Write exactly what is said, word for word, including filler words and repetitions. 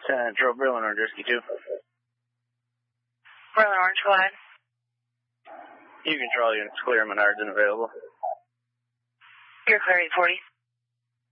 Central, Berlin Orange Risky two. Berlin Orange, go ahead. You control units clear, Menards unavailable. You're clear, eight forty.